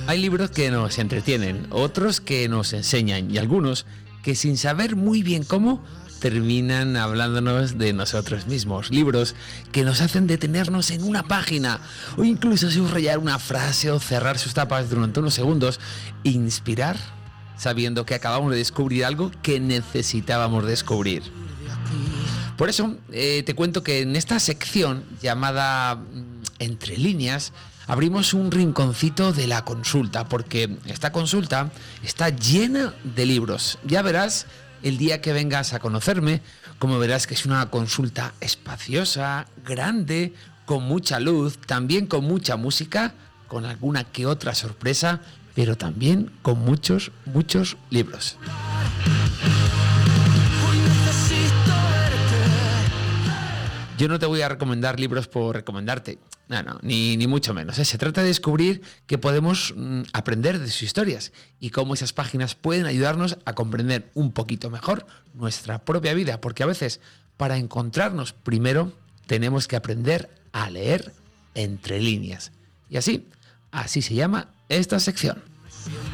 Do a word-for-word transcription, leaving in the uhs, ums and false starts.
Hay libros que nos entretienen, otros que nos enseñan y algunos que sin saber muy bien cómo terminan hablándonos de nosotros mismos. Libros que nos hacen detenernos en una página o incluso subrayar una frase o cerrar sus tapas durante unos segundos e inspirar sabiendo que acabamos de descubrir algo que necesitábamos descubrir. Por eso eh, te cuento que en esta sección llamada Entre líneas abrimos un rinconcito de la consulta, porque esta consulta está llena de libros. Ya verás el día que vengas a conocerme, como verás que es una consulta espaciosa, grande, con mucha luz, también con mucha música, con alguna que otra sorpresa, pero también con muchos, muchos libros. Yo no te voy a recomendar libros por recomendarte, no, no, ni, ni mucho menos. ¿eh? Se trata de descubrir que podemos mm, aprender de sus historias y cómo esas páginas pueden ayudarnos a comprender un poquito mejor nuestra propia vida, porque a veces para encontrarnos primero tenemos que aprender a leer entre líneas. Y así, así se llama esta sección.